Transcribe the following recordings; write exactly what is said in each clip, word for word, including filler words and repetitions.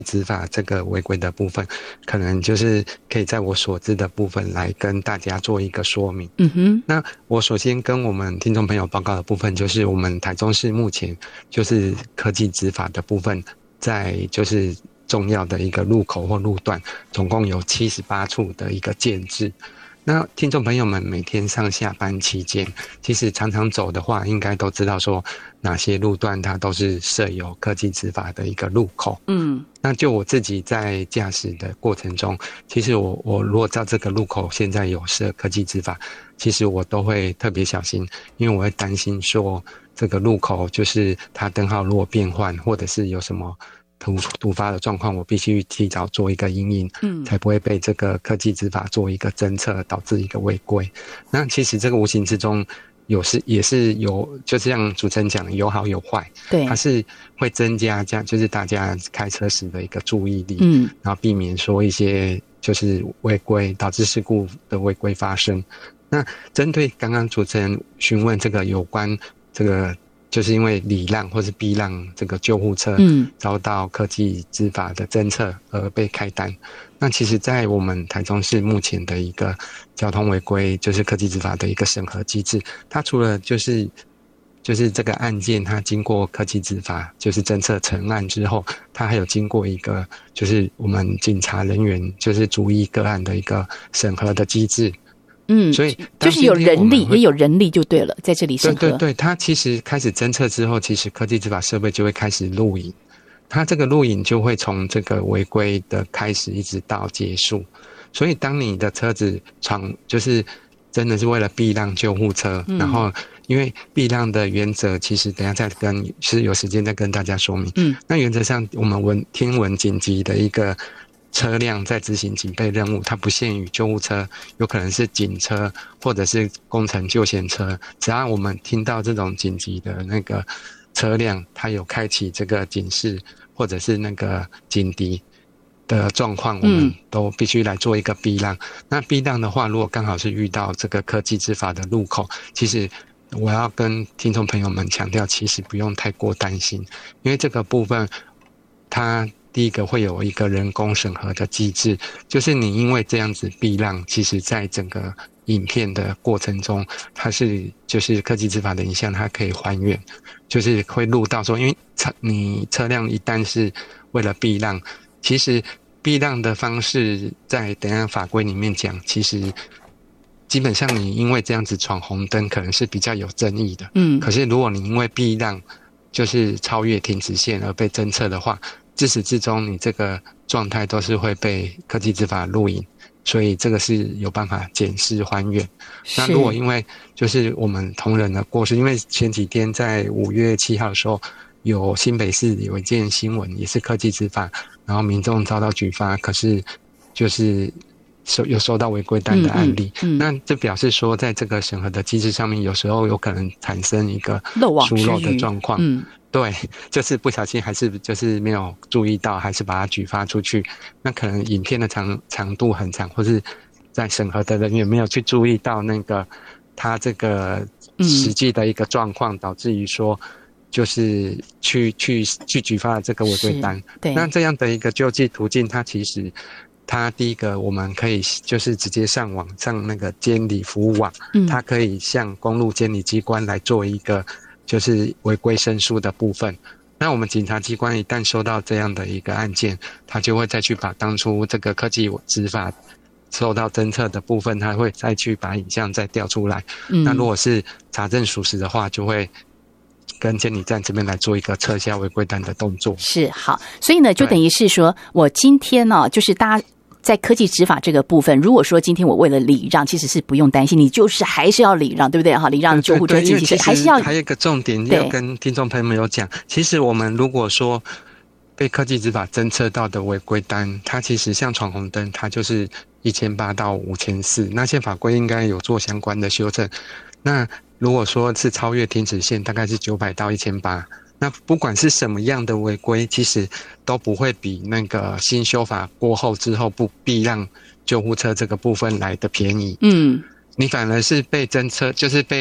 执法这个违规的部分，可能就是可以在我所知的部分来跟大家做一个说明。 嗯哼， 那我首先跟我们听众朋友报告的部分，就是我们台中市目前就是科技执法的部分，在就是重要的一个路口或路段，总共有七十八处的一个建制。那听众朋友们每天上下班期间，其实常常走的话，应该都知道说哪些路段它都是设有科技执法的一个路口。 嗯， 那就我自己在驾驶的过程中，其实我我如果知道这个路口现在有设科技执法，其实我都会特别小心，因为我会担心说这个路口就是它灯号如果变换，或者是有什么突突发的状况，我必须提早做一个因应，嗯，才不会被这个科技执法做一个侦测，导致一个违规。那其实这个无形之中有是也是有，就像主持人讲的，有好有坏， 对， 它是会增加这样就是大家开车时的一个注意力， 嗯， 然后避免说一些就是违规导致事故的违规发生。那针对刚刚主持人询问这个有关这个。就是因为礼让或是避让这个救护车遭到科技执法的侦测而被开单。嗯、那其实在我们台中市目前的一个交通违规就是科技执法的一个审核机制，它除了就是就是这个案件它经过科技执法就是侦测成案之后，它还有经过一个就是我们警察人员就是逐一个案的一个审核的机制。 嗯， 所以就是有人力，也有人力就对了，在这里审核。 对对对，它其实开始侦测之后，其实科技执法设备就会开始录影，它这个录影就会从这个违规的开始一直到结束。所以当你的车子闯，就是真的是为了避让救护车，嗯、然后因为避让的原则，其实等一下再跟是有时间再跟大家说明。嗯，那原则上我们闻听闻紧急的一个。车辆在执行警备任务，它不限于救护车，有可能是警车或者是工程救险车。只要我们听到这种紧急的那个车辆，它有开启这个警示或者是那个警笛的状况，我们都必须来做一个避让。嗯、那避让的话，如果刚好是遇到这个科技执法的路口，其实我要跟听众朋友们强调，其实不用太过担心，因为这个部分它。第一个会有一个人工审核的机制，就是你因为这样子避让，其实在整个影片的过程中，它是就是科技执法的影像，它可以还原，就是会录到说，因为车你车辆一旦是为了避让，其实避让的方式在等一下法规里面讲，其实基本上你因为这样子闯红灯，可能是比较有争议的。嗯，可是如果你因为避让就是超越停止线而被侦测的话，自始至终你这个状态都是会被科技执法录影，所以这个是有办法检视还原。那如果因为就是我们同仁的过失，因为前几天在五月七号的时候，有新北市有一件新闻也是科技执法，然后民众遭到举发，可是就是收有收到违规单的案例。嗯嗯嗯、那这表示说在这个审核的机制上面，有时候有可能产生一个疏漏的状况。嗯，对，就是不小心还是就是没有注意到，还是把它举发出去，那可能影片的长长度很长，或是在审核的人员没有去注意到那个他这个实际的一个状况，嗯、导致于说就是去去去举发了这个违规单。对，那这样的一个救济途径，它其实它第一个我们可以就是直接上网上那个监理服务网，嗯、它可以向公路监理机关来做一个。就是违规申诉的部分，那我们警察机关一旦收到这样的一个案件，他就会再去把当初这个科技执法受到侦测的部分，他会再去把影像再调出来。嗯、那如果是查证属实的话，就会跟监理站这边来做一个撤销违规单的动作。 是，好，所以呢，就等于是说我今天呢、哦，就是大家。在科技执法这个部分，如果说今天我为了礼让，其实是不用担心，你就是还是要礼让，对不对？哈，礼让救护车进去，还是要。 还有一个重点要跟听众朋友们有讲，其实我们如果说被科技执法侦测到的违规单，它其实像闯红灯，它就是一千八到五千四，那些法规应该有做相关的修正。那如果说是超越停止线，大概是九百到一千八。那不管是什么样的违规，其实都不会比那个新修法过后之后不避让救护车这个部分来的便宜。嗯，你反而是被侦测，就是被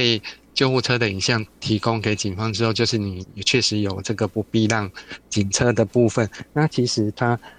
救护车的影像提供给警方之后，就是你确实有这个不避让警车的部分，那其实它